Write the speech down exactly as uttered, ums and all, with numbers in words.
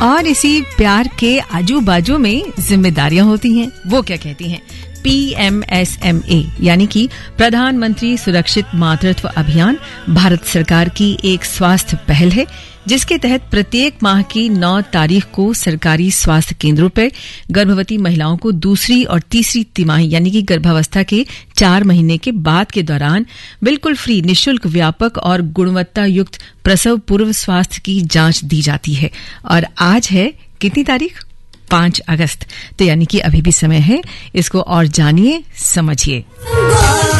और इसी प्यार के आजू बाजू में जिम्मेदारियां होती हैं। वो क्या कहती हैं? P M S M A यानी कि प्रधानमंत्री सुरक्षित मातृत्व अभियान भारत सरकार की एक स्वास्थ्य पहल है, जिसके तहत प्रत्येक माह की नौ तारीख को सरकारी स्वास्थ्य केंद्रों पर गर्भवती महिलाओं को दूसरी और तीसरी तिमाही यानी कि गर्भावस्था के चार महीने के बाद के दौरान बिल्कुल फ्री, निशुल्क, व्यापक और गुणवत्ता युक्त प्रसव पूर्व स्वास्थ्य की जांच दी जाती है। और आज है कितनी तारीख? पांच अगस्त। तो यानी कि अभी भी समय है, इसको और जानिए, समझिए।